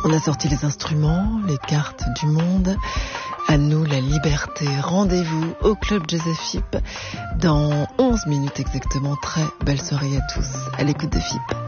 On a sorti les instruments, les cartes du monde. À nous la liberté. Rendez-vous au Club Joseph FIP dans 11 minutes exactement. Très belle soirée à tous. À l'écoute de FIP.